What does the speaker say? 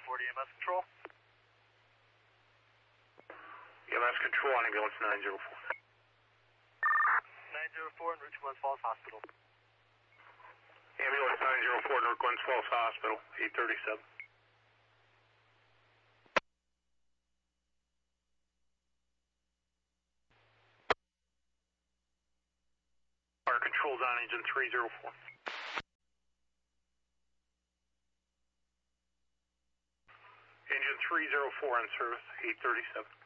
904 to EMS Control. EMS Control on ambulance 904. 904 in route to Glens Falls Hospital. Ambulance 904 North Glens Falls Hospital, 837. Fire controls on engine 304. Engine 304 on service, 837.